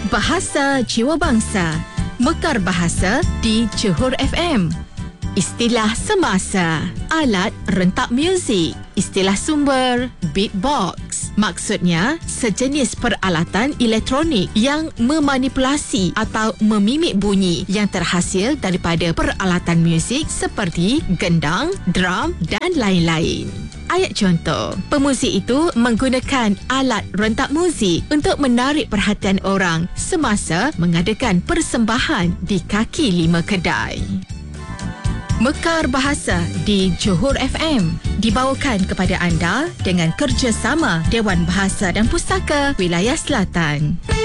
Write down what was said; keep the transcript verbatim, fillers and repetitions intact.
Bahasa Jiwa Bangsa, Mekar Bahasa di Johor F M. Istilah semasa, alat rentak muzik. Istilah sumber, beatbox. Maksudnya, sejenis peralatan elektronik yang memanipulasi atau memimik bunyi yang terhasil daripada peralatan muzik seperti gendang, drum dan lain-lain. Ayat contoh, pemuzik itu menggunakan alat rentak muzik untuk menarik perhatian orang semasa mengadakan persembahan di kaki lima kedai. Mekar Bahasa di Johor F M dibawakan kepada anda dengan kerjasama Dewan Bahasa dan Pustaka Wilayah Selatan.